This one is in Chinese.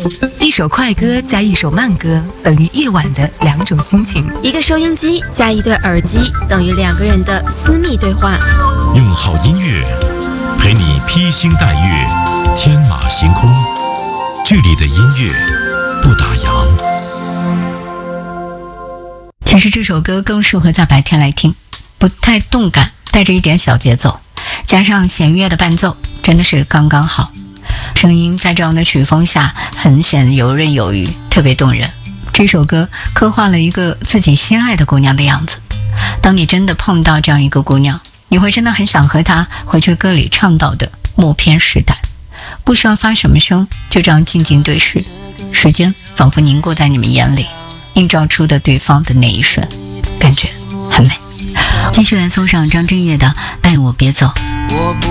一首快歌加一首慢歌，等于夜晚的2种心情。 一个收音机加一对耳机，等于2个人的私密对话。 用好音乐陪你披星戴月，天马行空。这里的音乐不打烊。 其实这首歌更适合在白天来听，不太动感，带着一点小节奏，加上弦乐的伴奏，真的是刚刚好。声音在这样的曲风下很显游刃有余，特别动人。这首歌刻画了一个自己心爱的姑娘的样子。当你真的碰到这样一个姑娘，你会真的很想和她回去歌里唱到的默片时代，不需要发什么声，就这样静静对视，时间仿佛凝固在你们眼里，映照出的对方的那一瞬，感觉很美。继续来送上张震岳的《爱我别走》。